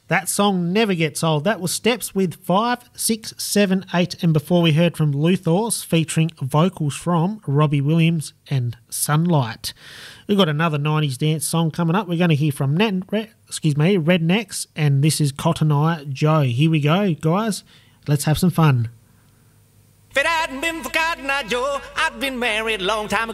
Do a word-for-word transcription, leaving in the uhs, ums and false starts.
That song never gets old. That was Steps with five, six, seven, eight, and before we heard from Luthors featuring vocals from Robbie Williams and Sunlight. We've got another nineties dance song coming up. We're going to hear from Nat, excuse me, Rednecks, and this is Cotton Eye Joe. Here we go, guys. Let's have some fun. If it hadn't been for Cotton Eye Joe, I'd been married a long time ago.